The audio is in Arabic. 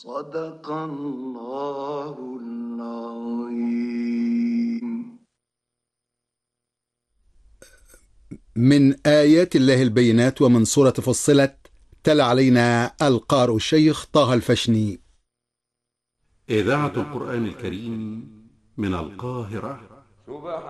صدق الله العظيم. من آيات الله البينات ومن سورة فصلت تلا علينا القارئ الشيخ طه الفشني. إذاعة القرآن الكريم من القاهرة.